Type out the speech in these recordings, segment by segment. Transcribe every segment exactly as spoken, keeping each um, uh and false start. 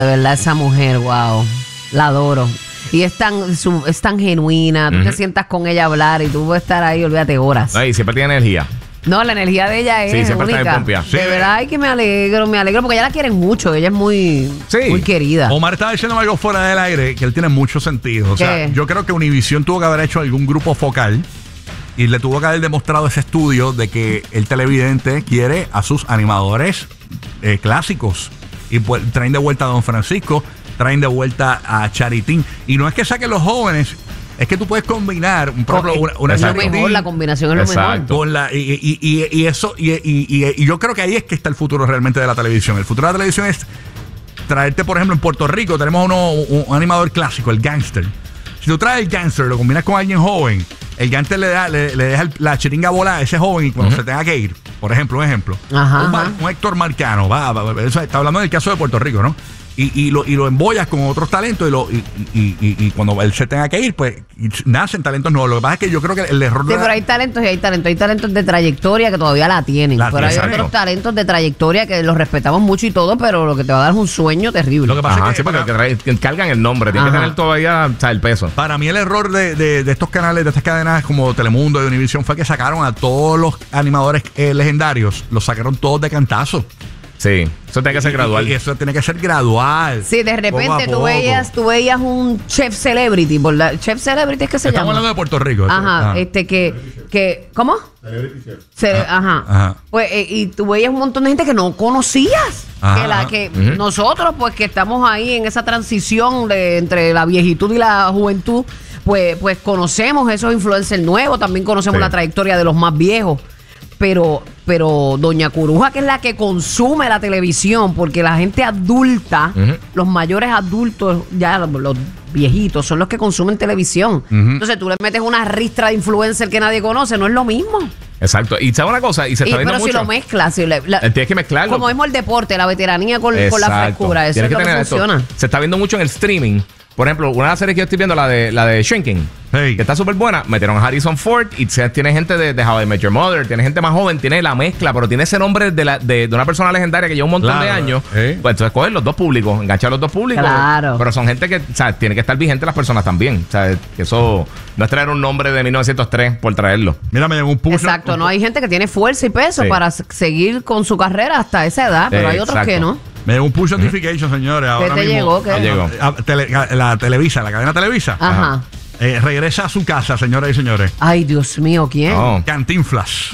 De verdad, esa mujer, wow, la adoro. Y es tan, su, es tan genuina, tú uh-huh. te sientas con ella a hablar y tú puedes estar ahí, olvídate, horas. No, y siempre tiene energía. No, la energía de ella es sí, única. Sí, de verdad, ay, que me alegro, me alegro, porque ella la quieren mucho, ella es muy, sí. muy querida. Omar estaba diciendo algo fuera del aire que él tiene mucho sentido. O ¿Qué? sea, yo creo que Univision tuvo que haber hecho algún grupo focal y le tuvo que haber demostrado ese estudio de que el televidente quiere a sus animadores eh, clásicos. Y pues, traen de vuelta a Don Francisco, traen de vuelta a Charitín. Y no es que saquen los jóvenes, es que tú puedes combinar un Con, una, una es lo mejor, la combinación es lo Exacto. mejor. Con la, y, y, y, y eso, y, y, y, y yo creo que ahí es que está el futuro realmente de la televisión. El futuro de la televisión es traerte, por ejemplo, en Puerto Rico tenemos uno, un, un animador clásico, el gángster. Si tú traes el gángster, lo combinas con alguien joven, el gángster le, da, le, le deja el, la chiringa volada a ese joven y cuando uh-huh. se tenga que ir, por ejemplo, un ejemplo, ajá, un, ajá. un Héctor Marcano, va, va, va, eso está hablando del caso de Puerto Rico, ¿no? Y, y, lo, y lo embollas con otros talentos y, lo, y, y, y, y cuando él se tenga que ir, pues nacen talentos nuevos. Lo que pasa es que yo creo que el error sí, de la... pero hay talentos y hay talentos. Hay talentos de trayectoria que todavía la tienen. La pero hay exacto. otros talentos de trayectoria que los respetamos mucho y todo, pero lo que te va a dar es un sueño terrible. Lo que pasa Ajá, es que, sí, para, que, trae, que cargan el nombre, tienen que tener todavía o sea, el peso. Para mí el error de, de, de estos canales, de estas cadenas como Telemundo y Univision fue que sacaron a todos los animadores eh, legendarios, los sacaron todos de cantazo. Sí, eso tiene que ser gradual. Y eso tiene que ser gradual. Sí, de repente tú veías, tú veías un chef celebrity, ¿verdad? Chef celebrity es que se Estamos llama. hablando de Puerto Rico. Ajá, ajá. este que, que, ¿cómo? Celebrity chef. Cele, ajá. ajá. Pues, eh, y tú veías un montón de gente que no conocías. Ajá, que la que uh-huh. nosotros, pues, que estamos ahí en esa transición de entre la viejitud y la juventud, pues, pues conocemos esos influencers nuevos, también conocemos sí. la trayectoria de los más viejos. Pero, pero Doña Curuja, que es la que consume la televisión, porque la gente adulta, uh-huh. los mayores adultos, ya los, los viejitos, son los que consumen televisión. Uh-huh. Entonces tú le metes una ristra de influencer que nadie conoce, no es lo mismo. Exacto. Y sabe una cosa, y se está y, viendo pero mucho. si lo mezclas, si le, la, tienes que mezclarlo. Como mismo el deporte, la veteranía con, con la frescura, eso es lo que funciona. Esto. Se está viendo mucho en el streaming. Por ejemplo, una serie que yo estoy viendo, la de la de Shrinking, hey. que está súper buena, metieron a Harrison Ford y tiene gente de, de How I Met Your Mother, tiene gente más joven, tiene la mezcla, pero tiene ese nombre de, la, de, de una persona legendaria que lleva un montón claro, de años. Hey. Pues entonces coger los dos públicos, enganchar los dos públicos. Claro. Pero son gente que, o sea, tiene que estar vigente las personas también. O sea, que eso no es traer un nombre de mil novecientos tres por traerlo. Mira, me llegó un push. Exacto, no hay gente que tiene fuerza y peso sí. para seguir con su carrera hasta esa edad, pero sí, hay otros exacto. que no. Me llegó un push notification, señores. ¿Qué ahora te mismo, llegó? ¿Qué? A, llegó? A, a, tele, a, la Televisa, la cadena Televisa. Ajá. Eh, regresa a su casa, señoras y señores. Ay, Dios mío, ¿quién? Oh. Cantinflas.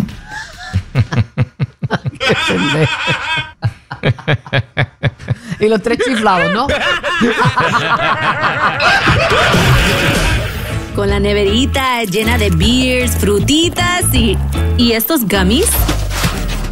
Y los tres chiflados, ¿no? Con la neverita llena de beers, frutitas y... ¿Y estos gummies?